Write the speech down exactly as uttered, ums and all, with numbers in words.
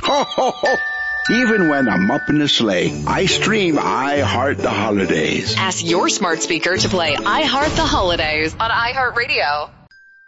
ho, ho, ho. Even when I'm up in the sleigh, I stream I Heart the Holidays. Ask your smart speaker to play I Heart the Holidays on iHeartRadio.